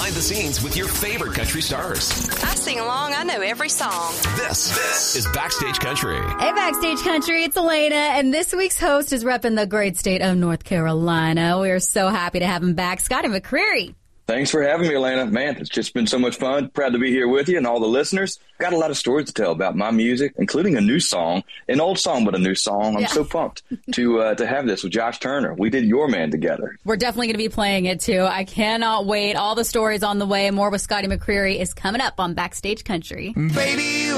behind the scenes with your favorite country stars. I sing along. I know every song. This is Backstage Country. Hey, Backstage Country, it's Elena, and this week's host is repping the great state of North Carolina. We are so happy to have him back, Scotty McCreery. Thanks for having me, Elena. Man, it's just been so much fun. Proud to be here with you and all the listeners. Got a lot of stories to tell about my music, including a new song, an old song, but a new song. I'm so pumped to have this with Josh Turner. We did Your Man together. We're definitely going to be playing it, too. I cannot wait. All the stories on the way. More with Scotty McCreery is coming up on Backstage Country. Baby,